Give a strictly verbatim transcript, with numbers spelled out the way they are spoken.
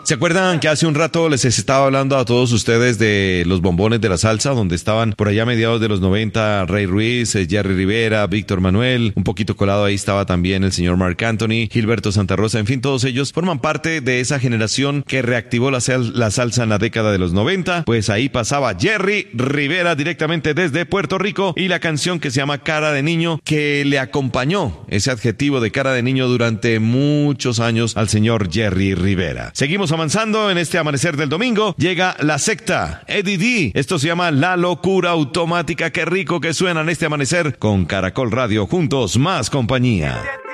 ¿Se acuerdan que hace un rato les estaba hablando a todos ustedes de los bombones de la salsa, donde estaban por allá a mediados de los noventa Ray Ruiz, Jerry Rivera, Víctor Manuel, un poquito colado ahí estaba también el señor Marc Anthony, Gilberto Santa Rosa, en fin, todos ellos forman parte de esa generación que reactivó la, sal- la salsa en la década de los noventa? Pues ahí pasaba Jerry Rivera directamente desde Puerto Rico y la canción que se llama Cara de Niño, que le acompañó ese adjetivo de cara de niño durante muchos años al señor Jerry Rivera. Seguimos avanzando en este amanecer del domingo. Llega La Secta, Eddie D. Esto se llama La Locura Automática. Qué rico que suena en este amanecer con Caracol Radio. Juntos, más compañía.